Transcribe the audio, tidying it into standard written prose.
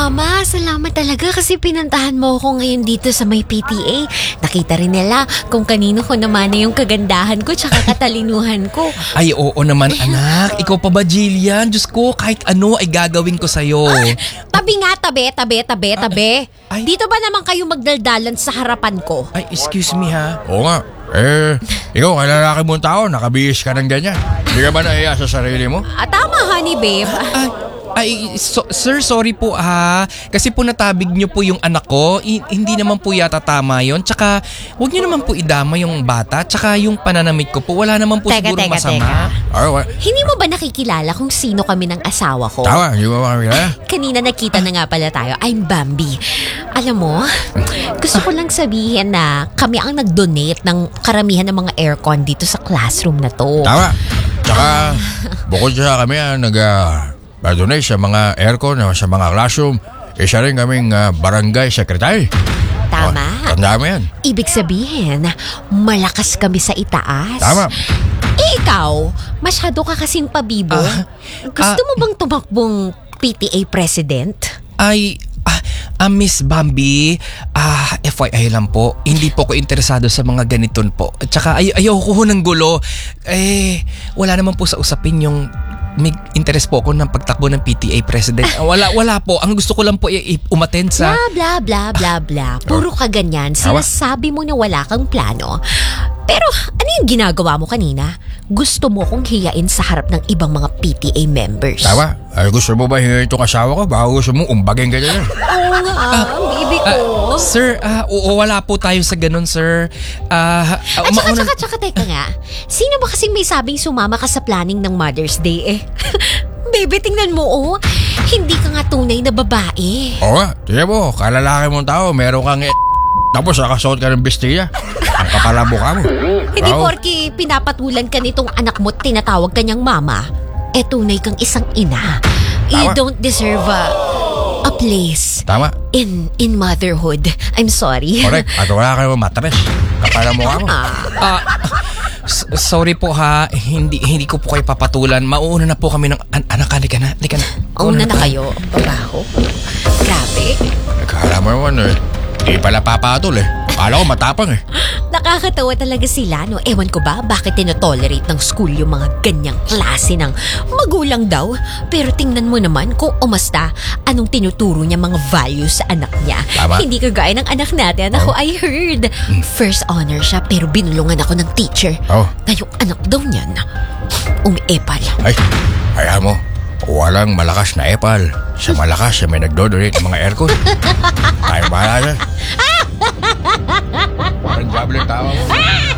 Mama, salamat talaga kasi pinuntahan mo ako ngayon dito sa may PTA. Nakita rin nila kung kanino ko naman na yung kagandahan ko tsaka katalinuhan ko. Ay, oo naman anak. Ikaw pa ba, Jillian? Diyos ko, kahit ano ay gagawin ko sa'yo. Tabi nga, tabi. Ay. Dito ba naman kayo magdaldalan sa harapan ko? Ay, excuse me ha. Oo nga. Ikaw, kay lalaki mong tao, nakabihis ka ng ganyan. Hindi ka ba naiya sa sarili mo? Tama, honey, babe. Sir, sorry po ha. Kasi po natabig niyo po yung anak ko. Hindi naman po yata tama yon. Tsaka, huwag niyo naman po idama yung bata. Tsaka yung pananamit ko po, wala naman po siguro masama. Hindi mo ba nakikilala kung sino kami ng asawa ko? Tawa, hindi mo ba kami kaya? Kanina nakita na nga pala tayo. I'm Bambi. Alam mo, gusto ko lang sabihin na kami ang nag-donate ng karamihan ng mga aircon dito sa classroom na to. Tawa. Tsaka, bukod sa kami donate sa mga aircon, sa mga classroom, isa rin kaming barangay secretary. Tama. Tanda mo yan. Ibig sabihin, malakas kami sa itaas. Tama. Ikaw, masyado ka kasing pabibo. Gusto mo bang tumakbong PTA president? Miss Bambi, FYI lang po, hindi po ko interesado sa mga ganiton po. At saka ayoko ho ng gulo. Wala naman po sa usapin yung may interest po ako ng pagtakbo ng PTA president. Wala po. Ang gusto ko lang po umattend sa... Bla bla bla bla bla. Puro ka ganyan. Sinasabi mo na wala kang plano. Pero ano yung ginagawa mo kanina? Gusto mo kong hiyain sa harap ng ibang mga PTA members. Tawa. Gusto mo ba hingi itong asawa ko? Baka gusto mo umbagin ka dyan. Oo nga, ang baby ko. Sir, wala po tayo sa ganun, sir. Tsaka, teka nga. Sino ba kasing may sabing sumama ka sa planning ng Mother's Day Baby, tingnan mo hindi ka nga tunay na babae. Oo nga. Tingnan mo, kalalaki mong tao, meron kang tapos nakasuot ka ng bestiya. Ang kapalabo ka mo. Hindi porki pinapatulan ka nitong anak mo at tinatawag kanyang mama. Tunay kang isang ina. You don't deserve a place. Tama. In motherhood. I'm sorry. Correct. At wala ka naman matres. Kapalabo ka mo. Sorry po ha. Hindi ko po kayo papatulan. Mauuna na po kami ng anak. Halika na. Una na kayo. Babaho. Grabe. Nakala mo naman Di pala papatol Kala ko matapang Nakakatawa talaga sila, no? Ewan ko ba bakit tinotolerate ng school yung mga ganyang klase ng magulang daw. Pero tingnan mo naman kung umasta anong tinuturo niya mga values sa anak niya. Tama. Hindi kagaya ng anak natin. Ako, I heard. First honor siya pero binulungan ako ng teacher. Na yung anak daw niyan, umiepal. Kaya mo, walang malakas na epal. Sa malakas may nagdodonate ng mga aircon. Ay, bahala siya. Parang jable tawa mo.